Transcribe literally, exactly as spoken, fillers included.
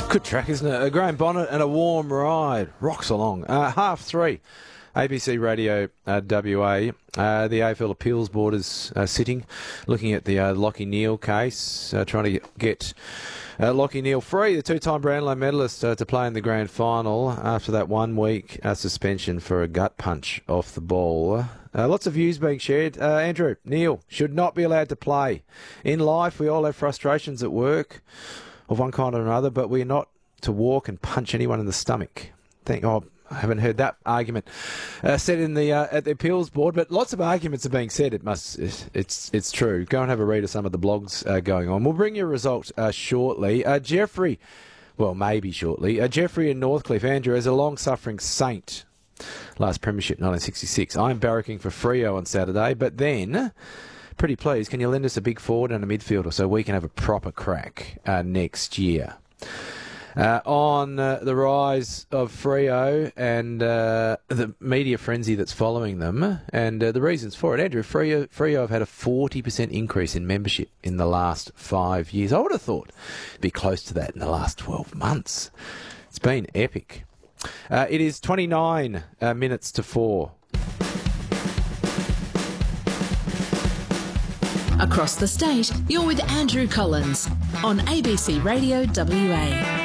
Good track, isn't it? A Graham Bonnet and a warm ride. Rocks along. Uh, half three. A B C Radio uh, W A. Uh, the A F L Appeals Board is uh, sitting, looking at the uh, Lachie Neale case, uh, trying to get uh, Lachie Neale free, the two-time Brownlow medalist, uh, to play in the grand final after that one-week uh, suspension for a gut punch off the ball. Uh, lots of views being shared. Uh, Andrew, Neale should not be allowed to play. In life, we all have frustrations at work of one kind or another, but we're not to walk and punch anyone in the stomach. Think, oh, I haven't heard that argument uh, said in the uh, at the appeals board, but lots of arguments are being said. It must, it's it's true. Go and have a read of some of the blogs uh, going on. We'll bring you a result uh, shortly. Uh, Jeffrey, well, maybe shortly. Uh, Jeffrey in Northcliffe, Andrew, is a long-suffering saint. Last premiership, nineteen sixty-six. I'm barracking for Freo on Saturday, but then, pretty please, can you lend us a big forward and a midfielder so we can have a proper crack uh, next year? Uh, on uh, the rise of Freo and uh, the media frenzy that's following them, and uh, the reasons for it. Andrew, Freo, Freo have had a forty percent increase in membership in the last five years. I would have thought it'd be close to that in the last twelve months. It's been epic. Uh, it is twenty-nine uh, minutes to four. Across the state, you're with Andrew Collins on A B C Radio W A.